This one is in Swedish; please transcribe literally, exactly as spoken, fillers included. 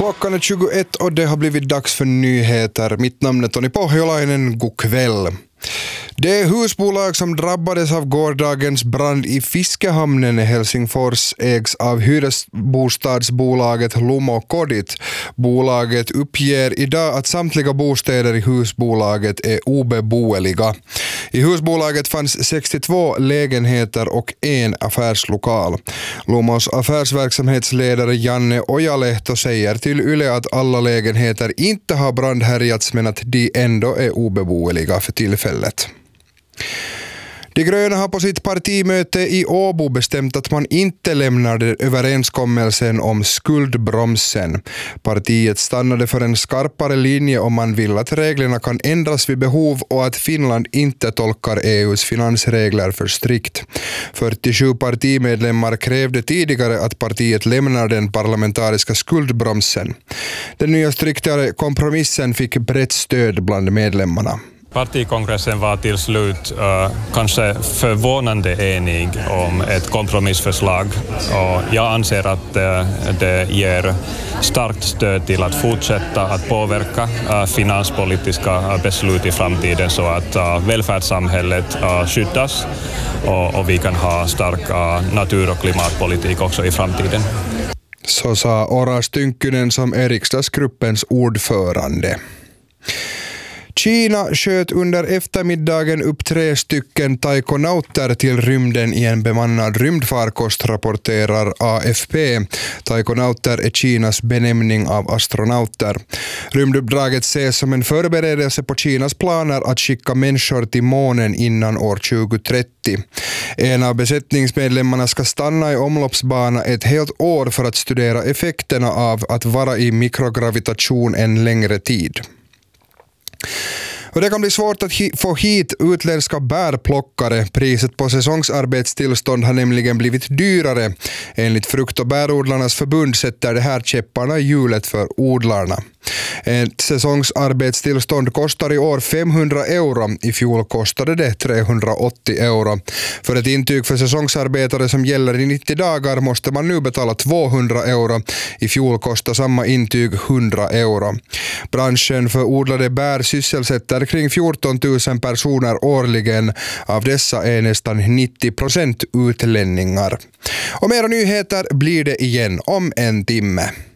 Klockan är tjugoett och det har blivit dags för nyheter. Mitt namn är Toni Pohjolainen. God kväll. Det husbolag som drabbades av gårdagens brand i Fiskehamnen i Helsingfors ägs av hyresbostadsbolaget Lumo Kodit. Bolaget uppger idag att samtliga bostäder i husbolaget är obeboeliga. I husbolaget fanns sextiotvå lägenheter och en affärslokal. Lumos affärsverksamhetsledare Janne Ojalehto säger till Yle att alla lägenheter inte har brandhärjats men att de ändå är obeboeliga för tillfället. De gröna har på sitt partimöte i Åbo bestämt att man inte lämnar överenskommelsen om skuldbromsen. Partiet stannade för en skarpare linje om man vill att reglerna kan ändras vid behov och att Finland inte tolkar E U:s finansregler för strikt. fyrtiosju partimedlemmar krävde tidigare att partiet lämnar den parlamentariska skuldbromsen. Den nya striktare kompromissen fick brett stöd bland medlemmarna. Partikongressen var till slut uh, kanske förvånande enig om ett kompromissförslag och jag anser att uh, det ger starkt stöd till att fortsätta att påverka uh, finanspolitiska beslut i framtiden så att uh, välfärdssamhället uh, skyddas och, och vi kan ha stark uh, natur- och klimatpolitik också i framtiden. Så sa Oras Tynkkynen som är riksdagsgruppens ordförande. Kina sköt under eftermiddagen upp tre stycken taikonauter till rymden i en bemannad rymdfarkost, rapporterar A F P. Taikonauter är Kinas benämning av astronauter. Rymduppdraget ses som en förberedelse på Kinas planer att skicka människor till månen innan år tjugohundratrettio. En av besättningsmedlemmarna ska stanna i omloppsbana ett helt år för att studera effekterna av att vara i mikrogravitation en längre tid. Och det kan bli svårt att hi- få hit utländska bärplockare. Priset på säsongsarbetstillstånd har nämligen blivit dyrare. Enligt frukt- och bärodlarnas förbund sätter det här käpparna i hjulet för odlarna. Ett säsongsarbetstillstånd kostar i år femhundra euro. I fjol kostade det trehundraåttio euro. För ett intyg för säsongsarbetare som gäller i nittio dagar måste man nu betala tvåhundra euro. I fjol kostade samma intyg hundra euro. Branschen för odlade bär sysselsätter kring fjorton tusen personer årligen. Av dessa är nästan nittio procent utlänningar. Och mera nyheter blir det igen om en timme.